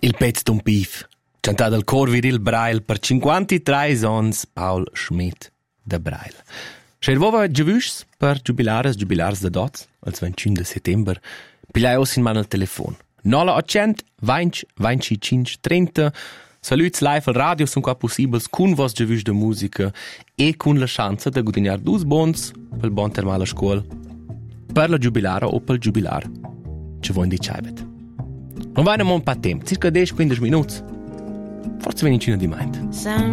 Il pezz d'un pif, cantat dal cor viril Braille per 53 ans Paul Schmidt de Braille. Schervova giavuschs per giubilars da dots, al 25 de settember, pigliai os in mano al telefon. 0800 20 25 30. Saluts live al radio sun qua possibils cun vos giavusch de musica e cun la chance de guadagnar dus bons pel bon termal a scuol, per la giubilara o pel giubilar, ce voi indicaivet. Non vai un pa temp, circa 10-15 minuts. Forse venicina di meint.